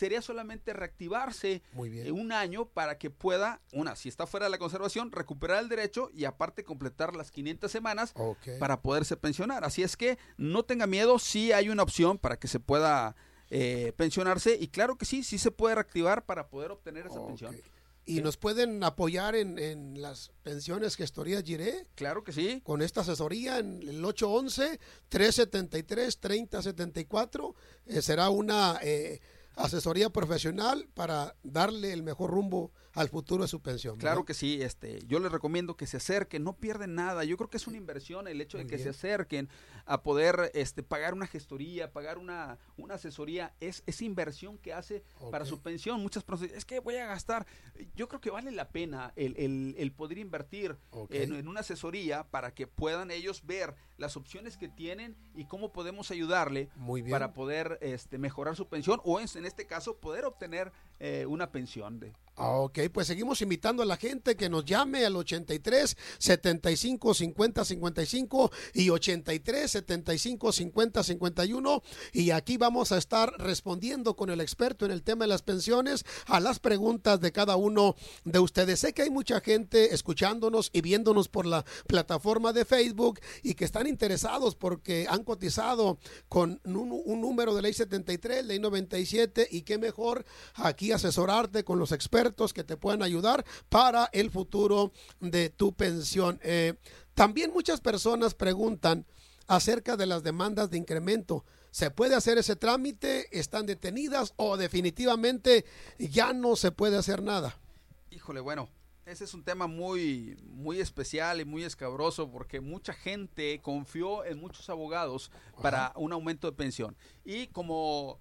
sería solamente reactivarse Muy bien. un año para que pueda, si está fuera de la conservación, recuperar el derecho y aparte completar las 500 semanas para poderse pensionar. Así es que no tenga miedo, sí hay una opción para que se pueda pensionarse, y claro que sí se puede reactivar para poder obtener esa pensión. ¿Y sí. nos pueden apoyar en las pensiones Gestorías Giré? Claro que sí. Con esta asesoría en el 811-373-3074 será una asesoría profesional para darle el mejor rumbo al futuro de su pensión, ¿verdad? Claro que sí, yo les recomiendo que se acerquen, no pierden nada. Yo creo que es una inversión el hecho de que se acerquen a poder pagar una gestoría, pagar una asesoría, es inversión que hace para su pensión. Muchas personas dicen, es que voy a gastar. Yo creo que vale la pena el poder invertir en una asesoría para que puedan ellos ver las opciones que tienen y cómo podemos ayudarle para poder mejorar su pensión, o en este caso poder obtener una pensión. Pues seguimos invitando a la gente que nos llame al 83 75 50 55 y 83 75 50 51, y aquí vamos a estar respondiendo con el experto en el tema de las pensiones a las preguntas de cada uno de ustedes. Sé que hay mucha gente escuchándonos y viéndonos por la plataforma de Facebook y que están interesados porque han cotizado con un número de ley 73, ley 97, y qué mejor aquí asesorarte con los expertos que te puedan ayudar para el futuro de tu pensión. También muchas personas preguntan acerca de las demandas de incremento. ¿Se puede hacer ese trámite? ¿Están detenidas o definitivamente ya no se puede hacer nada? Híjole, bueno, ese es un tema muy, muy especial y muy escabroso, porque mucha gente confió en muchos abogados para un aumento de pensión. Y como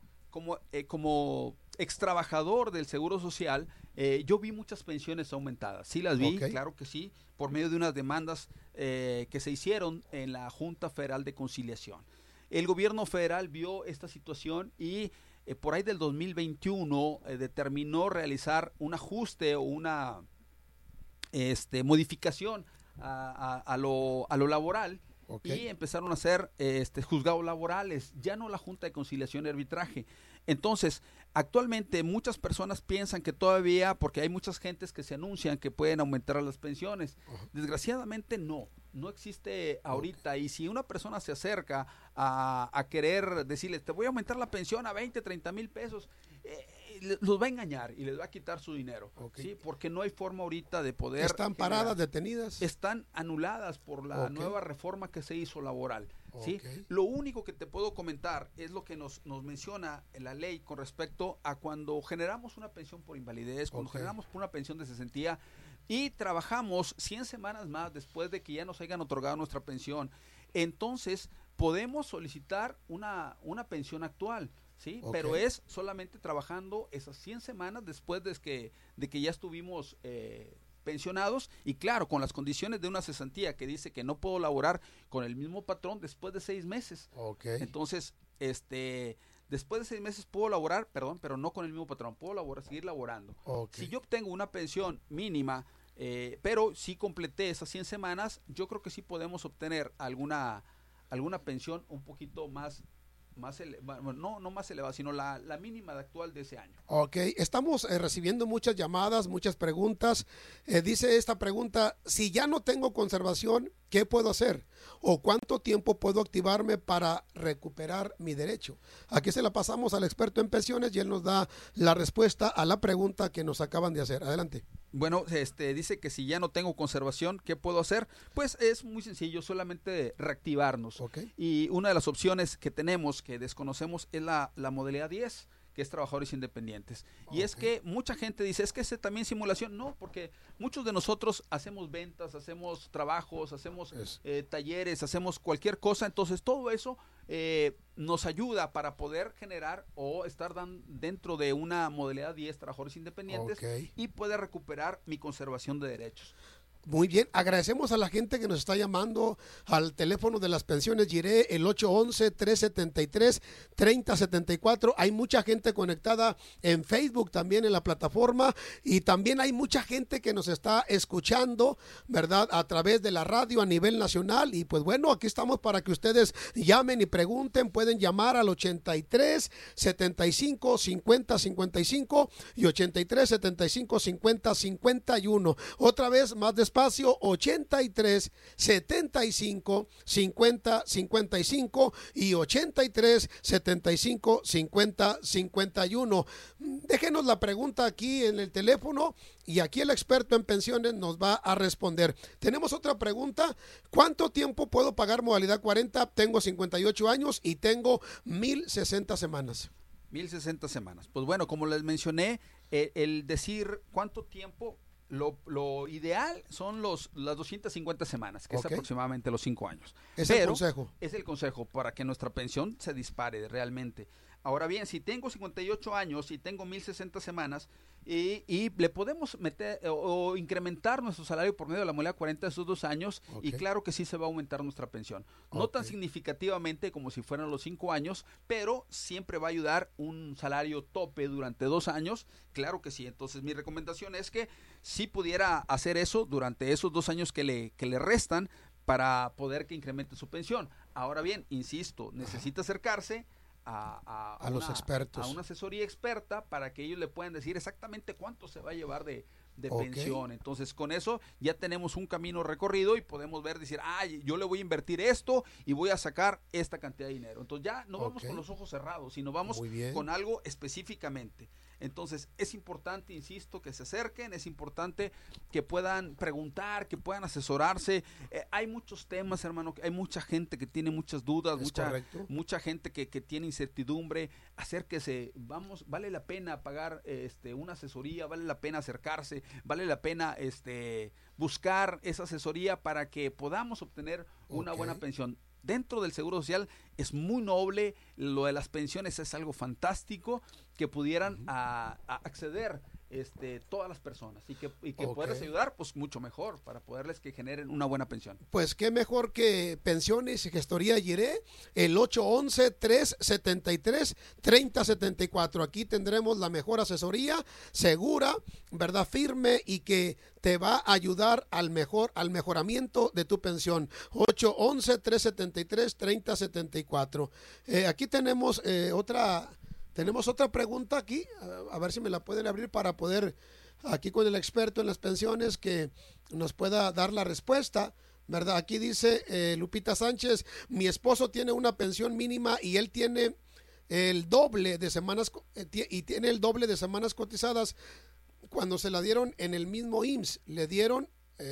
ex trabajador del Seguro Social, yo vi muchas pensiones aumentadas. Sí las vi, claro que sí, por medio de unas demandas que se hicieron en la Junta Federal de Conciliación. El gobierno federal vio esta situación y por ahí del 2021 determinó realizar un ajuste o una modificación a lo laboral. Y empezaron a hacer juzgados laborales, ya no la Junta de Conciliación y Arbitraje. Entonces, actualmente muchas personas piensan que todavía, porque hay muchas gentes que se anuncian que pueden aumentar las pensiones. Desgraciadamente no existe ahorita. Y si una persona se acerca a querer decirle, te voy a aumentar la pensión a 20, 30 mil pesos, los va a engañar y les va a quitar su dinero, ¿sí? Porque no hay forma ahorita de poder. ¿Están paradas, detenidas? Están anuladas por la nueva reforma que se hizo laboral, ¿sí? Lo único que te puedo comentar es lo que nos menciona la ley con respecto a cuando generamos una pensión por invalidez, cuando generamos una pensión de cesantía y trabajamos 100 semanas más después de que ya nos hayan otorgado nuestra pensión, entonces podemos solicitar una pensión actual. Sí, pero es solamente trabajando esas 100 semanas después de que ya estuvimos pensionados, y claro, con las condiciones de una cesantía que dice que no puedo laborar con el mismo patrón después de 6 meses. Entonces, después de 6 meses puedo laborar, pero no con el mismo patrón, puedo seguir laborando. Si yo obtengo una pensión mínima, pero si completé esas 100 semanas, yo creo que sí podemos obtener alguna pensión un poquito más no más elevada, sino la mínima actual de ese año. Estamos recibiendo muchas llamadas, muchas preguntas. Dice esta pregunta: si ya no tengo conservación, ¿qué puedo hacer? ¿O cuánto tiempo puedo activarme para recuperar mi derecho? Aquí se la pasamos al experto en pensiones y él nos da la respuesta a la pregunta que nos acaban de hacer. Adelante. Bueno, dice que si ya no tengo conservación, ¿qué puedo hacer? Pues es muy sencillo, solamente reactivarnos. Y una de las opciones que tenemos, que desconocemos, es la modalidad 10, que es trabajadores independientes. Y es que mucha gente dice, es que es también simulación. No, porque muchos de nosotros hacemos ventas, hacemos trabajos, hacemos talleres, hacemos cualquier cosa. Entonces todo eso nos ayuda para poder generar o estar dentro de una modalidad 10, trabajadores independientes, y poder recuperar mi conservación de derechos. Muy bien, agradecemos a la gente que nos está llamando al teléfono de las pensiones Jiré, el 811-373-3074. Hay mucha gente conectada en Facebook, también en la plataforma, y también hay mucha gente que nos está escuchando, ¿verdad? A través de la radio a nivel nacional. Y pues bueno, aquí estamos para que ustedes llamen y pregunten. Pueden llamar al 83-75-50-55 y 83-75-50-51. Otra vez, más despacio, 83 75 50 55 y 83 75 50 51. Déjenos la pregunta aquí en el teléfono y aquí el experto en pensiones nos va a responder. Tenemos otra pregunta: ¿cuánto tiempo puedo pagar modalidad 40? Tengo 58 años y tengo 1060 semanas. 1060 semanas. Pues bueno, como les mencioné, el decir cuánto tiempo, lo ideal son las 250 semanas, que es aproximadamente los 5 años. Es el consejo. Es el consejo para que nuestra pensión se dispare realmente. Ahora bien, si tengo 58 años y tengo 1060 semanas y le podemos meter o incrementar nuestro salario por medio de la modalidad 40 de esos 2 años, y claro que sí se va a aumentar nuestra pensión. No tan significativamente como si fueran los 5 años, pero siempre va a ayudar un salario tope durante 2 años. Claro que sí. Entonces mi recomendación es que si pudiera hacer eso durante esos 2 años que le restan para poder que incremente su pensión. Ahora bien, insisto, necesita acercarse a los expertos, a una asesoría experta para que ellos le puedan decir exactamente cuánto se va a llevar de pensión. Entonces con eso ya tenemos un camino recorrido y podemos decir, yo le voy a invertir esto y voy a sacar esta cantidad de dinero. Entonces ya no vamos con los ojos cerrados, sino vamos con algo específicamente. Entonces es importante, insisto, que se acerquen, es importante que puedan preguntar, que puedan asesorarse. Hay muchos temas, hermano, hay mucha gente que tiene muchas dudas, mucha gente que tiene incertidumbre. Acérquese, vale la pena pagar una asesoría, vale la pena acercarse, vale la pena buscar esa asesoría para que podamos obtener una buena pensión. Dentro del Seguro Social es muy noble, lo de las pensiones es algo fantástico, que pudieran acceder todas las personas y que poderles ayudar, pues mucho mejor, para poderles que generen una buena pensión. Pues qué mejor que Pensiones y Gestoría Jiré, el 811-373-3074. Aquí tendremos la mejor asesoría, segura, verdad, firme, y que te va a ayudar al mejoramiento de tu pensión. 811-373-3074. Aquí tenemos otra pregunta aquí, a ver si me la pueden abrir para poder, aquí con el experto en las pensiones, que nos pueda dar la respuesta, ¿verdad? Aquí dice Lupita Sánchez: mi esposo tiene una pensión mínima y él tiene el doble de semanas cotizadas. Cuando se la dieron en el mismo IMSS, le dieron,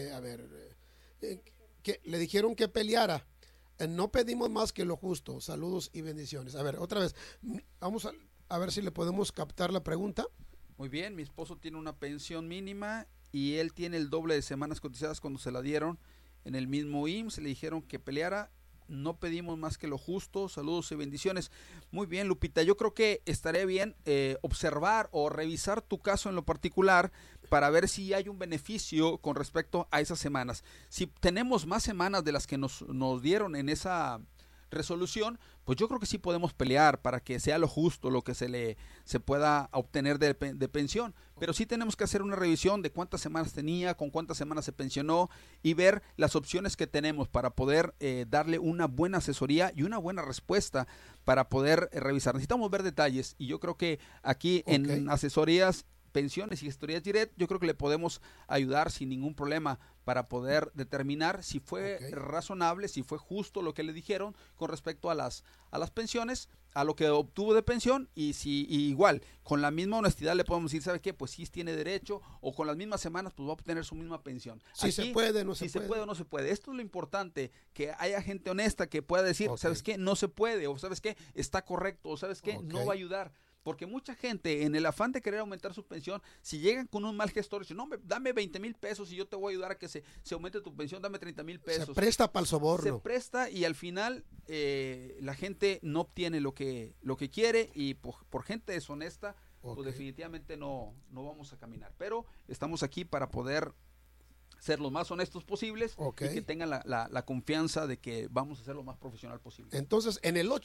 le dijeron que peleara. No pedimos más que lo justo. Saludos y bendiciones. A ver, otra vez, vamos a ver si le podemos captar la pregunta. Muy bien, mi esposo tiene una pensión mínima y él tiene el doble de semanas cotizadas. Cuando se la dieron en el mismo IMSS, le dijeron que peleara. No pedimos más que lo justo. Saludos y bendiciones. Muy bien, Lupita, yo creo que estaría bien observar o revisar tu caso en lo particular para ver si hay un beneficio con respecto a esas semanas. Si tenemos más semanas de las que nos dieron en esa resolución, pues yo creo que sí podemos pelear para que sea lo justo lo que se pueda obtener de pensión, pero sí tenemos que hacer una revisión de cuántas semanas tenía, con cuántas semanas se pensionó, y ver las opciones que tenemos para poder darle una buena asesoría y una buena respuesta para poder revisar. Necesitamos ver detalles, y yo creo que aquí en asesorías, pensiones y gestorías Jiré, yo creo que le podemos ayudar sin ningún problema para poder determinar si fue razonable, si fue justo lo que le dijeron con respecto a las pensiones, a lo que obtuvo de pensión, y igual, con la misma honestidad le podemos decir, ¿sabe qué? Pues sí tiene derecho, o con las mismas semanas pues va a obtener su misma pensión. Si se puede, no se puede. Si se puede o no se puede. Esto es lo importante, que haya gente honesta que pueda decir, ¿sabes qué? No se puede, o ¿sabes qué? Está correcto, o ¿sabes qué? No va a ayudar. Porque mucha gente, en el afán de querer aumentar su pensión, si llegan con un mal gestor, dicen, no, dame 20,000 pesos y yo te voy a ayudar a que se aumente tu pensión, dame 30,000 pesos. Se presta para el soborno. Se presta, y al final la gente no obtiene lo que quiere, y por gente deshonesta, pues definitivamente no vamos a caminar. Pero estamos aquí para poder ser los más honestos posibles y que tengan la confianza de que vamos a ser lo más profesional posible. Entonces, en el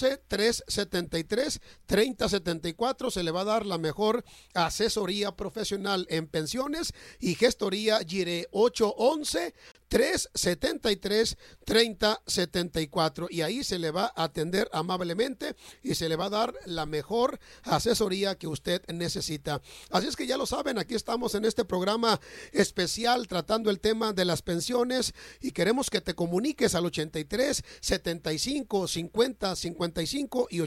811-373-3074 se le va a dar la mejor asesoría profesional en pensiones y gestoría Jiré. 811-373-3074 y ahí se le va a atender amablemente y se le va a dar la mejor asesoría que usted necesita. Así es que ya lo saben, aquí estamos en este programa especial tratando el tema de las pensiones y queremos que te comuniques al 83-75-50-55 y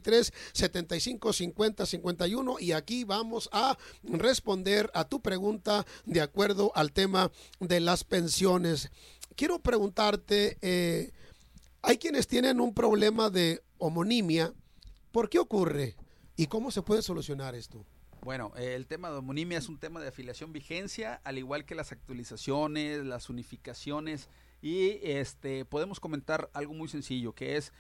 83-75-50-51 y aquí vamos a responder a tu pregunta de acuerdo al tema de las pensiones. Quiero preguntarte, hay quienes tienen un problema de homonimia. ¿Por qué ocurre? ¿Y cómo se puede solucionar esto? Bueno, el tema de homonimia es un tema de afiliación vigencia, al igual que las actualizaciones, las unificaciones, y podemos comentar algo muy sencillo, que es,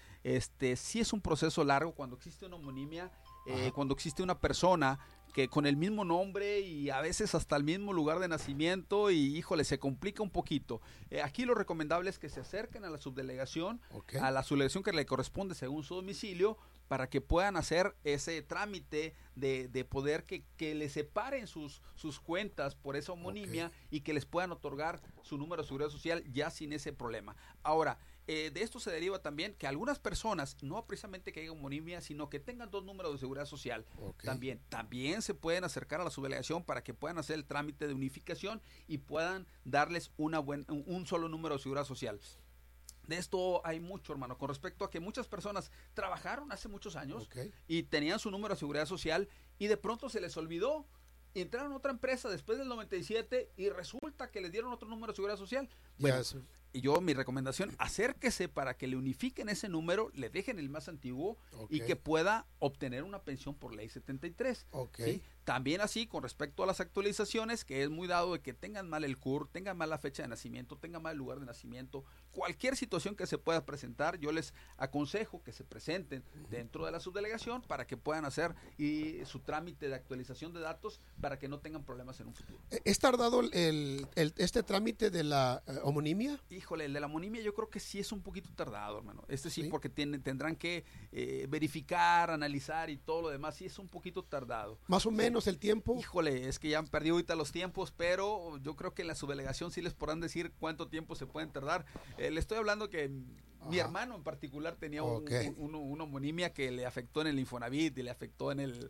sí es un proceso largo cuando existe una homonimia, cuando existe una persona que con el mismo nombre y a veces hasta el mismo lugar de nacimiento y híjole, se complica un poquito. Aquí lo recomendable es que se acerquen a la subdelegación, a la subdelegación que le corresponde según su domicilio, para que puedan hacer ese trámite de poder que les separen sus cuentas por esa homonimia y que les puedan otorgar su número de seguridad social ya sin ese problema. Ahora, de esto se deriva también que algunas personas, no precisamente que haya homonimia, sino que tengan dos números de seguridad social, también se pueden acercar a la subdelegación para que puedan hacer el trámite de unificación y puedan darles un solo número de seguridad social. De esto hay mucho, hermano, con respecto a que muchas personas trabajaron hace muchos años y tenían su número de seguridad social y de pronto se les olvidó, entraron a otra empresa después del 97 y resulta que les dieron otro número de seguridad social. Bueno, y mi recomendación, acérquese para que le unifiquen ese número, le dejen el más antiguo y que pueda obtener una pensión por ley 73. ¿Sí? También así, con respecto a las actualizaciones, que es muy dado de que tengan mal el CUR, tengan mal la fecha de nacimiento, tengan mal el lugar de nacimiento, cualquier situación que se pueda presentar, yo les aconsejo que se presenten dentro de la subdelegación para que puedan hacer su trámite de actualización de datos para que no tengan problemas en un futuro. ¿Es tardado este trámite de la homonimia? Híjole, el de la homonimia yo creo que sí es un poquito tardado, hermano. Sí, porque tendrán que verificar, analizar y todo lo demás, sí es un poquito tardado. Más o menos el tiempo. Híjole, es que ya han perdido ahorita los tiempos, pero yo creo que en la subdelegación sí les podrán decir cuánto tiempo se pueden tardar. Le estoy hablando que mi hermano en particular tenía una homonimia que le afectó en el Infonavit y le afectó en el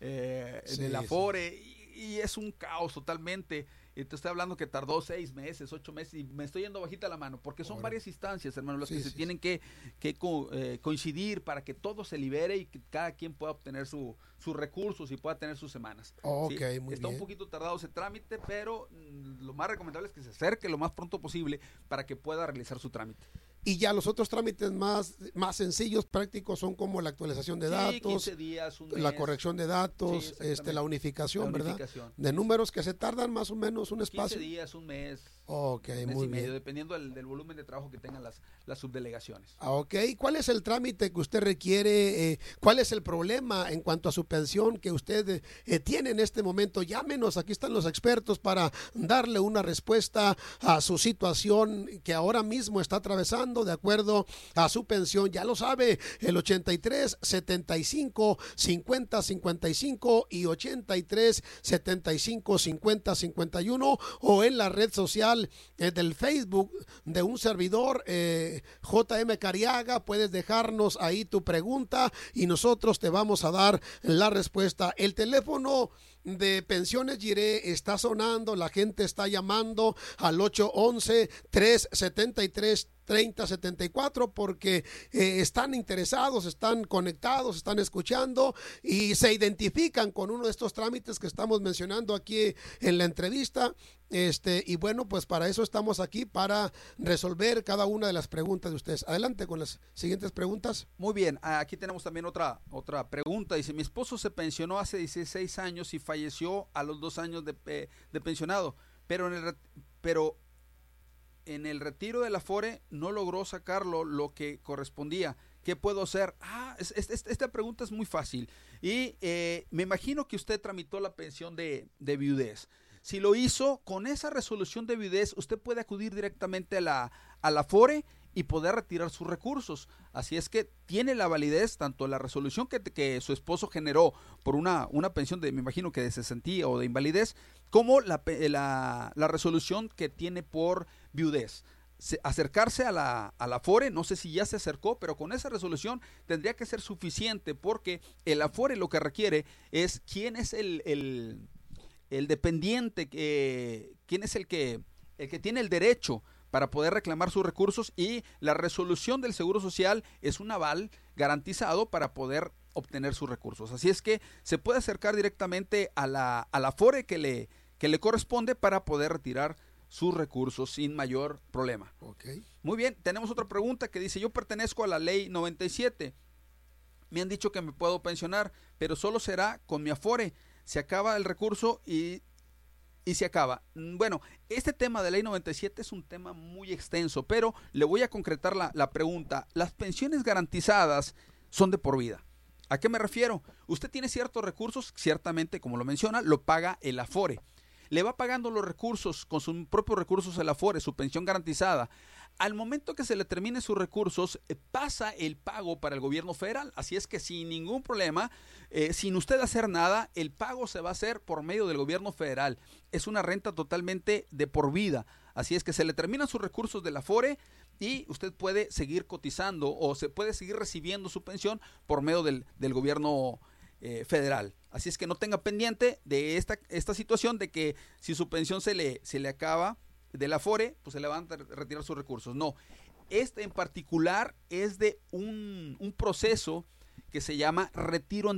Afore y es un caos totalmente. Te estoy hablando que tardó 6 meses, 8 meses y me estoy yendo bajita la mano porque son varias instancias, hermano, las que se tienen que coincidir para que todo se libere y que cada quien pueda obtener sus recursos y pueda tener sus semanas. Está un poquito tardado ese trámite, pero lo más recomendable es que se acerque lo más pronto posible para que pueda realizar su trámite. Y ya los otros trámites más sencillos, prácticos, son como la actualización de datos, 15 días, un mes. La corrección de datos, la unificación, ¿verdad? De números que se tardan más o menos un espacio. 15 días, un mes. Mes muy y medio, bien. dependiendo del volumen de trabajo que tengan las subdelegaciones. ¿Cuál es el trámite que usted requiere? ¿Cuál es el problema en cuanto a su pensión que usted tiene en este momento? Llámenos, aquí están los expertos para darle una respuesta a su situación que ahora mismo está atravesando de acuerdo a su pensión. Ya lo sabe, el 83 75 50 55 y 83 75 50 51 o en la red social del Facebook de un servidor, JM Cariaga. Puedes dejarnos ahí tu pregunta y nosotros te vamos a dar la respuesta. El teléfono de Pensiones Jiré está sonando, la gente está llamando al 811-373-3074 porque están interesados, están conectados, están escuchando y se identifican con uno de estos trámites que estamos mencionando aquí en la entrevista. Y bueno, pues para eso estamos aquí, para resolver cada una de las preguntas de ustedes. Adelante con las siguientes preguntas. Muy bien, aquí tenemos también otra pregunta. Dice, mi esposo se pensionó hace 16 años y falleció a los 2 años de pensionado, pero en el retiro del Afore no logró sacarlo lo que correspondía. ¿Qué puedo hacer? Esta pregunta es muy fácil. Y me imagino que usted tramitó la pensión de viudez. Si lo hizo, con esa resolución de viudez, usted puede acudir directamente a la Afore y poder retirar sus recursos. Así es que tiene la validez tanto la resolución que su esposo generó por una pensión me imagino que de cesantía o de invalidez, como la resolución que tiene por viudez. Acercarse a la Afore, no sé si ya se acercó, pero con esa resolución tendría que ser suficiente, porque el Afore lo que requiere es quién es el dependiente, quién es el que tiene el derecho para poder reclamar sus recursos, y la resolución del Seguro Social es un aval garantizado para poder obtener sus recursos. Así es que se puede acercar directamente a la Afore que le corresponde para poder retirar sus recursos sin mayor problema. Okay. Muy bien, tenemos otra pregunta que dice: yo pertenezco a la ley 97. Me han dicho que me puedo pensionar, pero solo será con mi Afore. Se acaba el recurso y se acaba. Bueno, este tema de ley 97 es un tema muy extenso, pero le voy a concretar la pregunta. Las pensiones garantizadas son de por vida. ¿A qué me refiero? Usted tiene ciertos recursos, ciertamente, como lo menciona, lo paga el Afore. Le va pagando los recursos con sus propios recursos el Afore, su pensión garantizada. Al momento que se le terminen sus recursos, pasa el pago para el gobierno federal. Así es que sin ningún problema, sin usted hacer nada, el pago se va a hacer por medio del gobierno federal. Es una renta totalmente de por vida. Así es que se le terminan sus recursos del Afore y usted puede seguir cotizando o se puede seguir recibiendo su pensión por medio del gobierno federal. Así es que no tenga pendiente de esta situación de que si su pensión se le acaba del Afore, pues se le van a retirar sus recursos. No, en particular es de un proceso que se llama retiro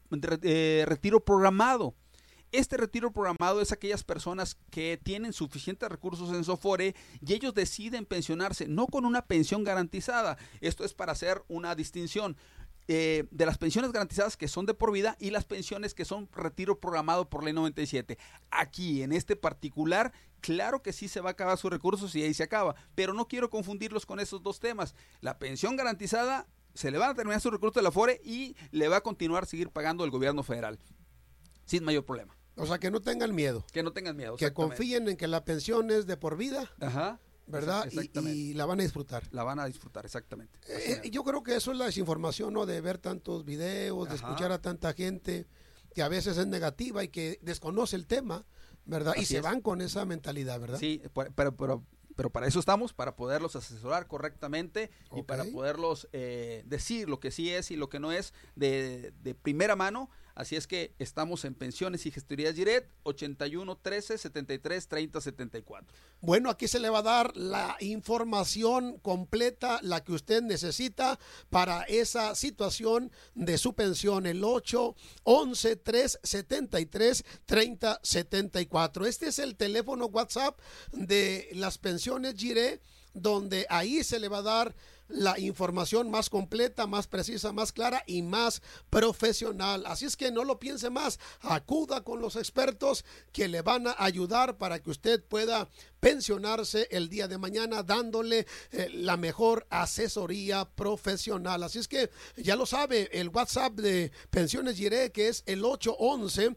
programado. Este retiro programado es aquellas personas que tienen suficientes recursos en su Afore y ellos deciden pensionarse, no con una pensión garantizada. Esto es para hacer una distinción de las pensiones garantizadas que son de por vida y las pensiones que son retiro programado por ley 97. Aquí, en este particular, claro que sí se va a acabar sus recursos y ahí se acaba, pero no quiero confundirlos con esos dos temas. La pensión garantizada, se le van a terminar sus recursos de la Afore y le va a continuar seguir pagando el gobierno federal, sin mayor problema. O sea, que no tengan miedo. Que no tengan miedo. Que confíen en que la pensión es de por vida. Ajá. ¿Verdad? Y la van a disfrutar. La van a disfrutar, exactamente. Yo creo que eso es la desinformación, ¿no? De ver tantos videos, de escuchar a tanta gente que a veces es negativa y que desconoce el tema, ¿verdad? Así y se van con esa mentalidad, ¿verdad? Sí, pero para eso estamos, para poderlos asesorar correctamente y para poderlos decir lo que sí es y lo que no es de primera mano. Así es que estamos en Pensiones y Gestorías Giret, 81 13 73 30 74. Bueno, aquí se le va a dar la información completa, la que usted necesita para esa situación de su pensión, el 811 373 30 74. Este es el teléfono WhatsApp de las Pensiones Giret, donde ahí se le va a dar la información más completa, más precisa, más clara y más profesional. Así es que no lo piense más, acuda con los expertos que le van a ayudar para que usted pueda pensionarse el día de mañana dándole la mejor asesoría profesional. Así es que ya lo sabe, el WhatsApp de Pensiones Giret, que es el 811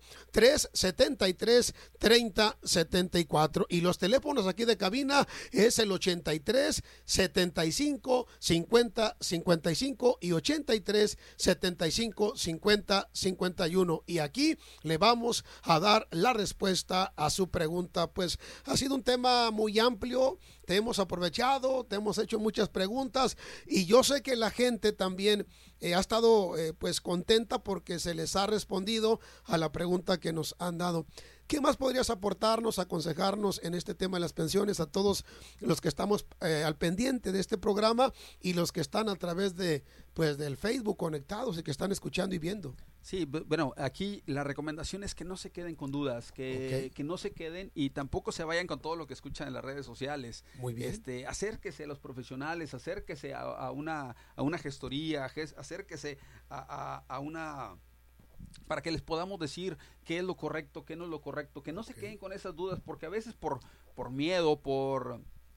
373 30 74, y los teléfonos aquí de cabina es el 83 75 50 55 y 83 75 50 51, y aquí le vamos a dar la respuesta a su pregunta. Pues ha sido un tema muy amplio, te hemos aprovechado, te hemos hecho muchas preguntas y yo sé que la gente también ha estado pues contenta porque se les ha respondido a la pregunta que nos han dado. ¿Qué más podrías aportarnos, aconsejarnos en este tema de las pensiones a todos los que estamos al pendiente de este programa y los que están a través de pues del Facebook conectados y que están escuchando y viendo? Sí, bueno, aquí la recomendación es que no se queden con dudas, que no se queden y tampoco se vayan con todo lo que escuchan en las redes sociales. Muy bien. Acérquese a los profesionales, acérquese a una gestoría, acérquese a una, para que les podamos decir qué es lo correcto, qué no es lo correcto, que no se queden con esas dudas, porque a veces por miedo, por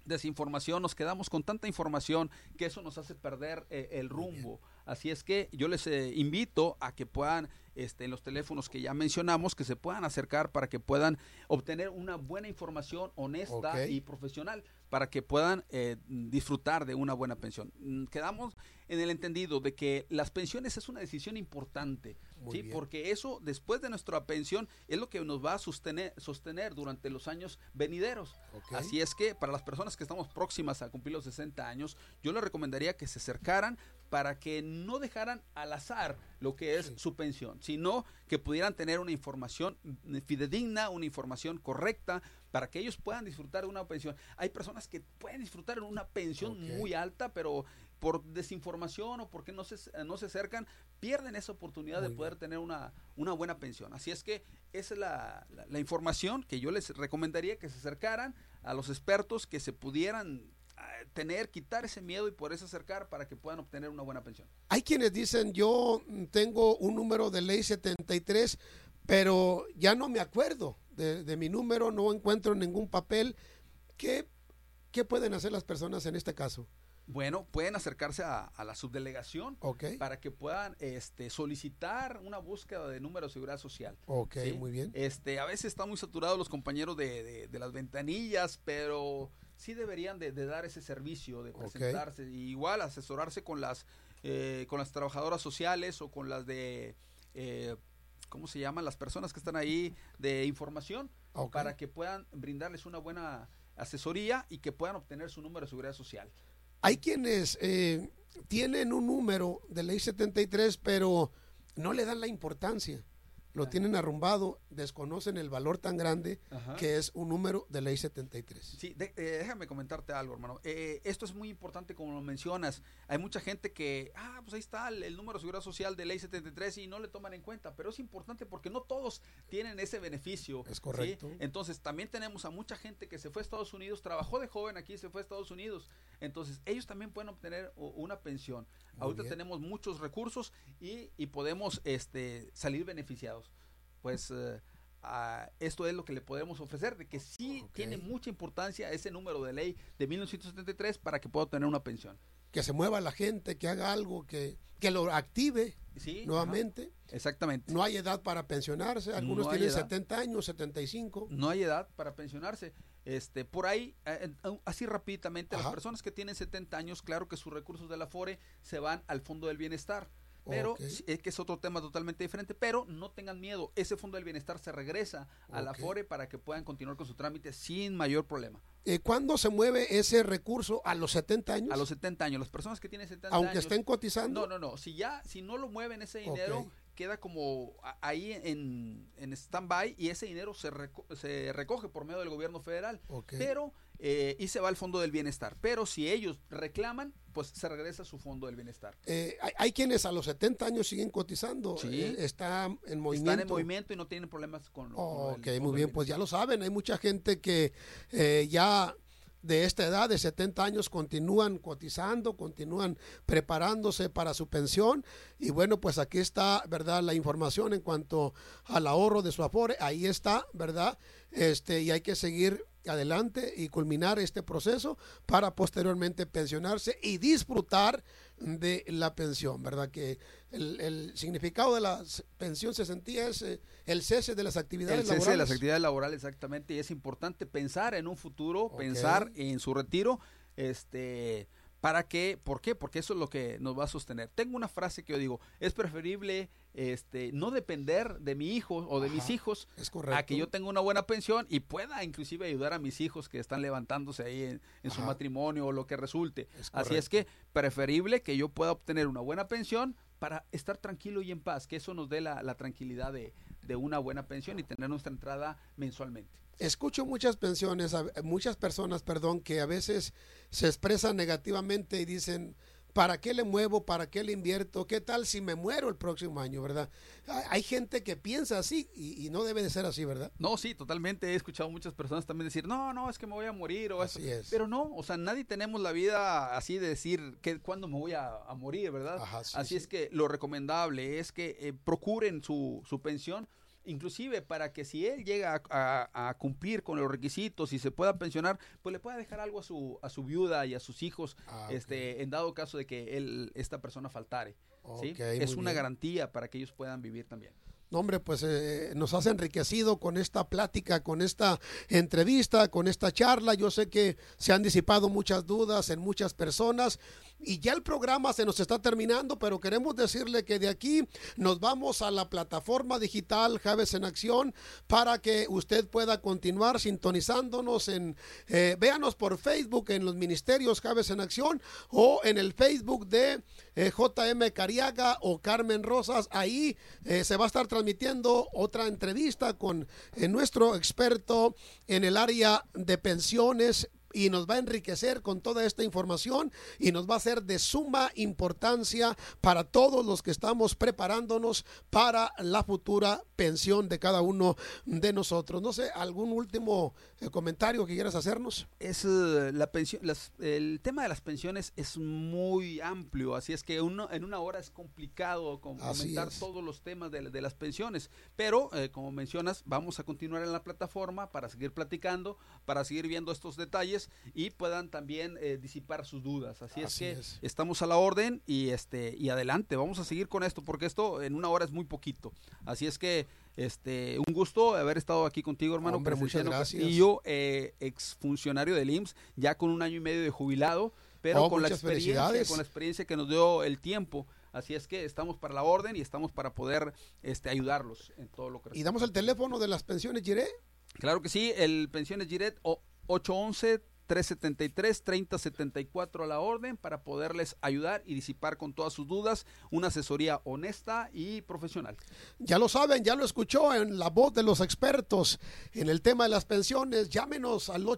desinformación, nos quedamos con tanta información que eso nos hace perder el rumbo. Así es que yo les invito a que puedan, en los teléfonos que ya mencionamos, que se puedan acercar para que puedan obtener una buena información honesta y profesional, para que puedan disfrutar de una buena pensión. Quedamos en el entendido de que las pensiones es una decisión importante, ¿sí? Porque eso, después de nuestra pensión, es lo que nos va a sostener durante los años venideros. Así es que para las personas que estamos próximas a cumplir los 60 años, yo les recomendaría que se acercaran para que no dejaran al azar lo que es su pensión, sino que pudieran tener una información fidedigna, una información correcta, para que ellos puedan disfrutar de una pensión. Hay personas que pueden disfrutar de una pensión muy alta, pero por desinformación o porque no se acercan, pierden esa oportunidad de poder tener una buena pensión. Así es que esa es la información que yo les recomendaría, que se acercaran a los expertos, que se pudieran quitar ese miedo y poderse acercar para que puedan obtener una buena pensión. Hay quienes dicen, yo tengo un número de ley 73, pero ya no me acuerdo de mi número, no encuentro ningún papel. ¿Qué pueden hacer las personas en este caso? Bueno, pueden acercarse a la subdelegación para que puedan solicitar una búsqueda de número de seguridad social. ¿Sí? Muy bien. A veces están muy saturados los compañeros de las ventanillas, pero sí deberían de dar ese servicio, de presentarse, y igual asesorarse con las trabajadoras sociales o con las de, ¿cómo se llaman? Las personas que están ahí de información, para que puedan brindarles una buena asesoría y que puedan obtener su número de seguridad social. Hay quienes tienen un número de ley 73, pero no le dan la importancia. Lo tienen arrumbado, desconocen el valor tan grande que es un número de ley 73. Sí, déjame comentarte algo, hermano. Esto es muy importante, como lo mencionas. Hay mucha gente que, pues ahí está el número de seguridad social de ley 73 y no le toman en cuenta, pero es importante porque no todos tienen ese beneficio. Es correcto. ¿Sí? Entonces, también tenemos a mucha gente que se fue a Estados Unidos, trabajó de joven aquí, se fue a Estados Unidos. Entonces, ellos también pueden obtener una pensión. Ahorita tenemos muchos recursos y podemos salir beneficiados. Pues esto es lo que le podemos ofrecer, de que sí tiene mucha importancia ese número de ley de 1973 para que pueda obtener una pensión. Que se mueva la gente, que haga algo, que lo active nuevamente. Exactamente. No hay edad para pensionarse, algunos tienen 70 años, 75. No hay edad para pensionarse. Por ahí, así rápidamente, las personas que tienen 70 años, claro que sus recursos de la Afore se van al Fondo del Bienestar. Pero es que es otro tema totalmente diferente, pero no tengan miedo, ese Fondo del Bienestar se regresa a la Afore para que puedan continuar con su trámite sin mayor problema. ¿Cuándo se mueve ese recurso? ¿A los 70 años? A los 70 años, las personas que tienen 70 aunque años. Estén cotizando. No, si no lo mueven ese dinero, queda como ahí en stand-by y ese dinero se recoge por medio del gobierno federal, pero y se va al Fondo del Bienestar. Pero si ellos reclaman, pues se regresa a su Fondo del Bienestar. Hay quienes a los 70 años siguen cotizando. Están en movimiento. Están en movimiento y no tienen problemas con muy bien, pues ya lo saben. Hay mucha gente que ya de esta edad, de 70 años, continúan cotizando, continúan preparándose para su pensión. Y bueno, pues aquí está, ¿verdad?, la información en cuanto al ahorro de su Afore. Ahí está, ¿verdad? Y hay que seguir adelante y culminar este proceso para posteriormente pensionarse y disfrutar de la pensión, ¿verdad? Que el significado de la pensión cesantía es el cese de las actividades laborales. El cese de las actividades laborales, exactamente, y es importante pensar en un futuro, pensar en su retiro, ¿para qué? ¿Por qué? Porque eso es lo que nos va a sostener. Tengo una frase que yo digo, es preferible no depender de mi hijo o de mis hijos a que yo tenga una buena pensión y pueda inclusive ayudar a mis hijos que están levantándose ahí en su matrimonio o lo que resulte. Así es que preferible que yo pueda obtener una buena pensión para estar tranquilo y en paz, que eso nos dé la tranquilidad de una buena pensión y tener nuestra entrada mensualmente. Escucho muchas personas, que a veces se expresan negativamente y dicen, ¿para qué le muevo? ¿Para qué le invierto? ¿Qué tal si me muero el próximo año, verdad? Hay gente que piensa así y no debe de ser así, ¿verdad? No, sí, totalmente. He escuchado muchas personas también decir, no, es que me voy a morir o así eso. Es. Pero no, o sea, nadie tenemos la vida así de decir cuándo me voy a morir, ¿verdad? Así es que lo recomendable es que procuren su pensión inclusive para que si él llega a cumplir con los requisitos y se pueda pensionar, pues le pueda dejar algo a su viuda y a sus hijos, okay, en dado caso de que esta persona faltare. Okay, ¿sí? Es una garantía para que ellos puedan vivir también. No, hombre, pues nos has enriquecido con esta plática, con esta entrevista, con esta charla. Yo sé que se han disipado muchas dudas en muchas personas y ya el programa se nos está terminando, pero queremos decirle que de aquí nos vamos a la plataforma digital Javes en Acción para que usted pueda continuar sintonizándonos véanos por Facebook en los ministerios Javes en Acción o en el Facebook de JM Cariaga o Carmen Rosas. Ahí se va a estar transmitiendo otra entrevista con nuestro experto en el área de pensiones y nos va a enriquecer con toda esta información y nos va a ser de suma importancia para todos los que estamos preparándonos para la futura pensión de cada uno de nosotros. No sé, ¿algún último comentario que quieras hacernos? La pensión, el tema de las pensiones es muy amplio, así es que en una hora es complicado comentar todos los temas de las pensiones, pero como mencionas, vamos a continuar en la plataforma para seguir platicando, para seguir viendo estos detalles y puedan también disipar sus dudas. Así es que estamos a la orden y adelante, vamos a seguir con esto porque esto en una hora es muy poquito. Así es que un gusto haber estado aquí contigo, hermano. Hombre, muchas gracias. Y yo, exfuncionario del IMSS, ya con 1 año y medio de jubilado, pero con la experiencia que nos dio el tiempo. Así es que estamos para la orden y estamos para poder ayudarlos en todo lo que... ¿Y damos el teléfono de las pensiones Giret? Claro que sí, el Pensiones Giret 811-373-3074 a la orden para poderles ayudar y disipar con todas sus dudas una asesoría honesta y profesional. Ya lo saben, ya lo escuchó en la voz de los expertos en el tema de las pensiones. Llámenos al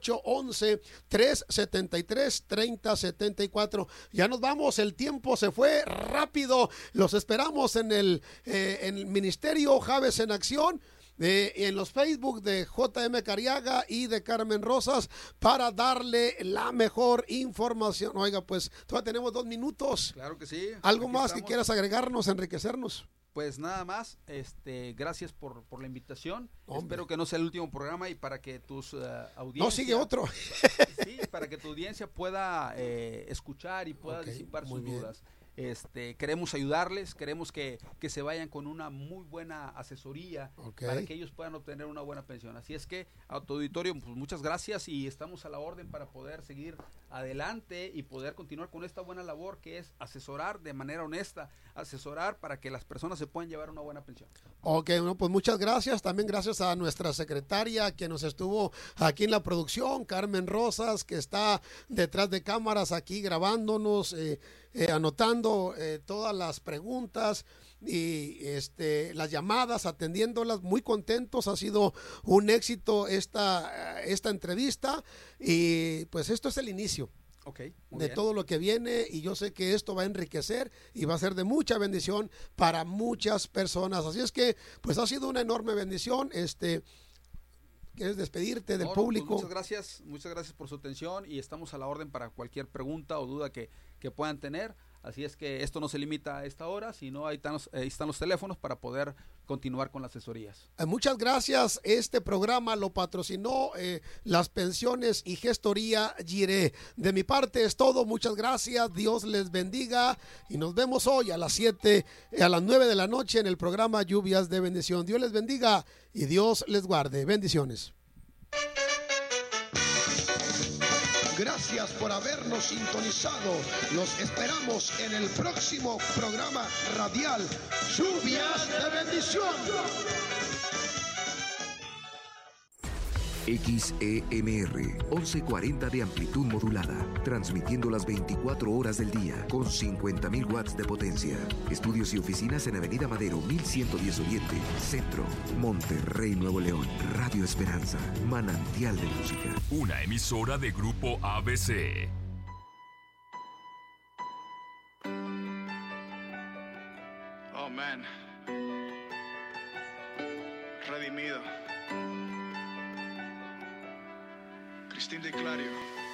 811-373-3074. Ya nos vamos, el tiempo se fue rápido. Los esperamos en el Ministerio Javes en Acción. En los Facebook de JM Cariaga y de Carmen Rosas para darle la mejor información. Oiga, pues todavía tenemos 2 minutos. Claro que sí. ¿Algo más que quieras agregarnos, enriquecernos? Pues nada más, gracias por la invitación. Hombre. Espero que no sea el último programa y para que tus audiencias... No, sigue otro. Sí, para que tu audiencia pueda escuchar y pueda disipar sus dudas. Queremos ayudarles, queremos que se vayan con una muy buena asesoría para que ellos puedan obtener una buena pensión. Así es que a tu auditorio, pues muchas gracias y estamos a la orden para poder seguir adelante y poder continuar con esta buena labor que es asesorar de manera honesta, asesorar para que las personas se puedan llevar una buena pensión. Ok, bueno, pues muchas gracias. También gracias a nuestra secretaria que nos estuvo aquí en la producción, Carmen Rosas, que está detrás de cámaras aquí grabándonos, anotando todas las preguntas y las llamadas, atendiéndolas, muy contentos. Ha sido un éxito esta entrevista y pues esto es el inicio de todo lo que viene y yo sé que esto va a enriquecer y va a ser de mucha bendición para muchas personas. Así es que pues ha sido una enorme bendición. ¿Quieres despedirte del público? Pues muchas gracias por su atención y estamos a la orden para cualquier pregunta o duda que puedan tener. Así es que esto no se limita a esta hora, sino ahí están los teléfonos para poder continuar con las asesorías. Muchas gracias. Este programa lo patrocinó las pensiones y gestoría Giret. De mi parte es todo. Muchas gracias. Dios les bendiga y nos vemos hoy a las 9 de la noche en el programa Lluvias de Bendición. Dios les bendiga y Dios les guarde. Bendiciones. Gracias por habernos sintonizado. Los esperamos en el próximo programa radial Lluvias de Bendición. XEMR 1140 de amplitud modulada, transmitiendo las 24 horas del día con 50.000 watts de potencia. Estudios y oficinas en Avenida Madero 1110 Oriente, Centro, Monterrey, Nuevo León. Radio Esperanza, manantial de música. Una emisora de Grupo ABC. Oh man, redimido. Cristín de Clario.